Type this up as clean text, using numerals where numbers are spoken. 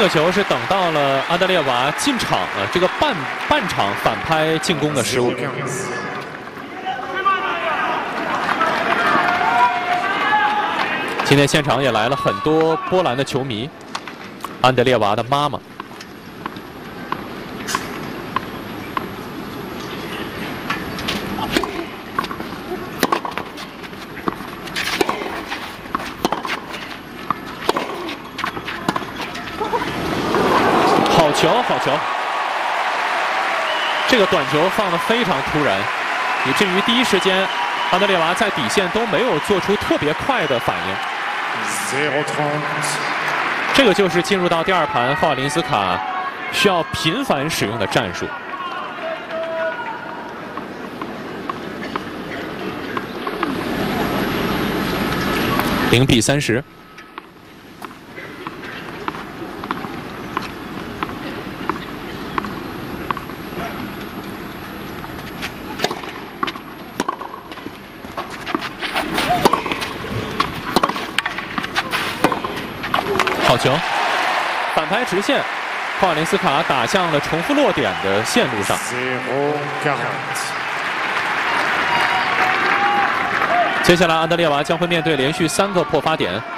个球是等到了安德烈娃进场这个半场反拍进攻的失误。今天现场也来了很多波兰的球迷，安德烈娃的妈妈。 好球！这个短球放得非常突然，以至于第一时间安德烈娃在底线都没有做出特别快的反应。这个就是进入到第二盘霍瓦林斯卡需要频繁使用的战术。0比30。 好球！反拍直线，霍瓦林斯卡打向了重复落点的线路上。接下来，安德烈娃将会面对连续3个破发点。